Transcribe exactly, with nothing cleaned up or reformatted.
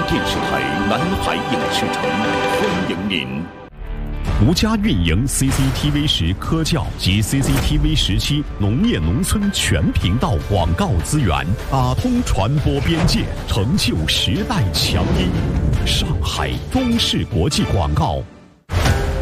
电视台南海影视城欢迎您。独家运营 C C T V 十科教及 C C T V 十七农业农村全频道广告资源，打通传播边界，成就时代强音。上海中视国际广告